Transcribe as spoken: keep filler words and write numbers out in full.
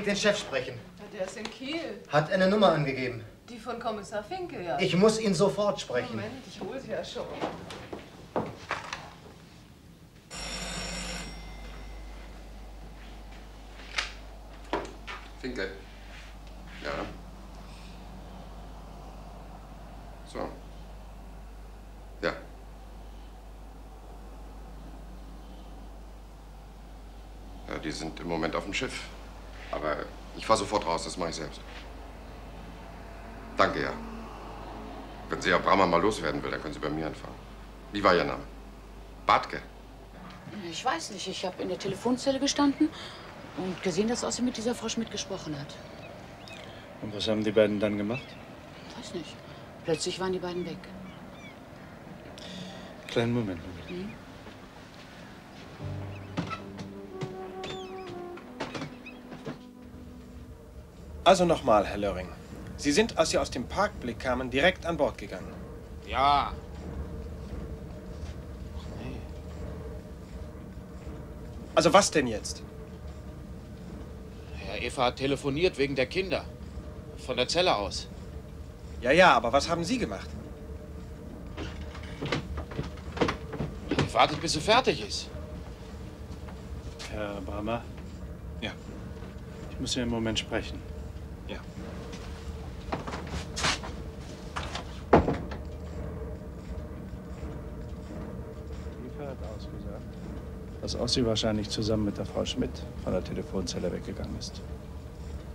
unbedingt den Chef sprechen. Ja, der ist in Kiel. Hat eine Nummer angegeben. Die von Kommissar Finke, ja. Ich muss ihn sofort sprechen. Moment, ich hol sie ja schon. Finke. Ja. So. Ja. Ja, die sind im Moment auf dem Schiff. Aber ich fahr sofort raus, das mache ich selbst. Danke, ja. Wenn Sie Herr Brammer mal loswerden will, dann können Sie bei mir anfangen. Wie war Ihr Name? Bartke? Ich weiß nicht. Ich habe in der Telefonzelle gestanden und gesehen, dass Ossi mit dieser Frau Schmidt gesprochen hat. Und was haben die beiden dann gemacht? Weiß nicht. Plötzlich waren die beiden weg. Kleinen Moment, bitte. Mhm. Also nochmal, Herr Löring. Sie sind, als Sie aus dem Parkblick kamen, direkt an Bord gegangen. Ja. Also was denn jetzt? Herr Eva hat telefoniert wegen der Kinder. Von der Zelle aus. Ja, ja, aber was haben Sie gemacht? Ich wartet, bis sie fertig ist. Herr Brammer? Ja. Ich muss hier einen Moment sprechen. Ja. Eva hat ausgesagt, dass Ossi wahrscheinlich zusammen mit der Frau Schmidt von der Telefonzelle weggegangen ist.